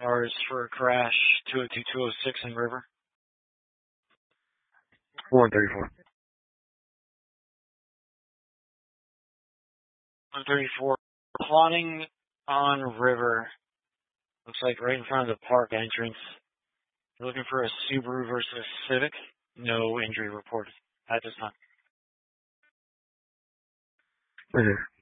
Cars for a crash 202-206 in River. 134. 134. Plotting on River. Looks like right in front of the park entrance. You're looking for a Subaru versus Civic. No injury reported at this time. Okay.